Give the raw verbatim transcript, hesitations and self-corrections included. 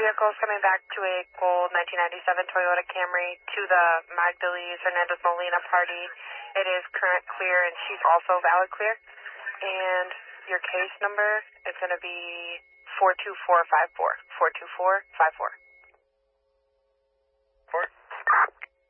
vehicle is coming back to a gold nineteen ninety-seven Toyota Camry to the Magdalene Hernandez Molina party. It is current clear, and she's also valid clear. And your case number is going to be four two four five four. four two four five four.